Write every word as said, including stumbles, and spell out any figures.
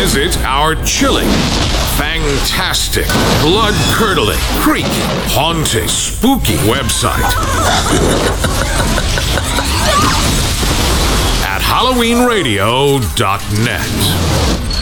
visit our chilling, fantastic, blood-curdling, creepy, haunting, spooky website at halloween radio dot net.